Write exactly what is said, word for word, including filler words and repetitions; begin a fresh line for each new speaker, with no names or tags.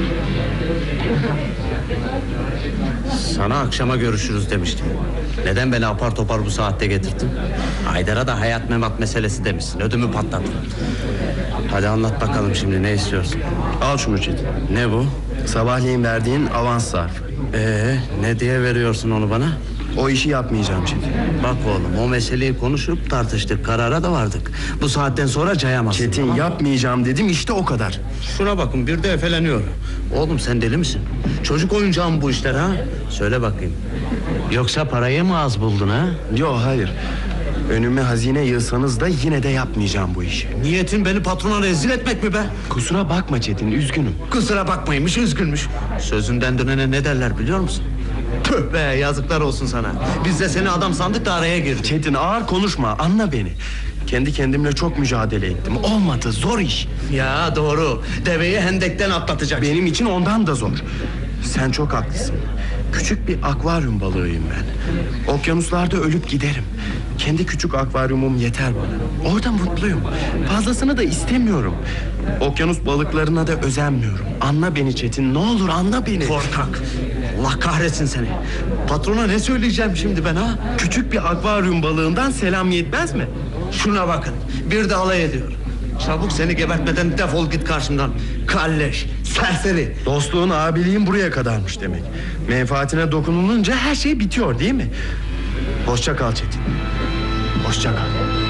Sana akşama görüşürüz demiştim. Neden beni apar topar bu saatte getirdin? Haydar'a da hayat memat meselesi demişsin. Ödümü patlattın. Hadi anlat bakalım şimdi, ne istiyorsun?
Al şunu Çetin.
Ne bu?
Sabahleyin verdiğin avans zarfı.
Ee, ne diye veriyorsun onu bana?
O işi yapmayacağım Çetin.
Bak oğlum, o meseleyi konuşup tartıştık, karara da vardık. Bu saatten sonra cayamazsın.
Çetin,
tamam?
Yapmayacağım dedim, işte o kadar.
Şuna bakın, bir de efeleniyor. Oğlum sen deli misin? Çocuk oyuncağı mı bu işler ha? Söyle bakayım. Yoksa parayı mı az buldun ha?
Yo, hayır. Önüme hazine yığsanız da yine de yapmayacağım bu işi.
Niyetin beni patrona rezil etmek mi be?
Kusura bakma Çetin, üzgünüm.
Kusura bakmaymış, üzgünmüş. Sözünden dönene ne derler biliyor musun? Tüh be, yazıklar olsun sana. Biz de seni adam sandık da araya girdik.
Çetin, ağır konuşma, anla beni. Kendi kendimle çok mücadele ettim. Olmadı, zor iş.
Ya doğru, deveyi hendekten atlatacaksın.
Benim için ondan da zor. Sen çok haklısın. Küçük bir akvaryum balığıyım ben. Okyanuslarda ölüp giderim. Kendi küçük akvaryumum yeter bana. Orada mutluyum. Fazlasını da istemiyorum. Okyanus balıklarına da özenmiyorum. Anla beni Çetin, ne olur anla beni.
Korkak. Allah kahretsin seni. Patrona ne söyleyeceğim şimdi ben ha?
Küçük bir akvaryum balığından selam yetmez mi?
Şuna bakın, bir de alay ediyor. Çabuk, seni gebertmeden defol git karşımdan. Kalleş, serseri.
Dostluğun, abiliğin buraya kadarmış demek. Menfaatine dokunulunca her şey bitiyor değil mi? Hoşça kal Çetin. Hoşça kal.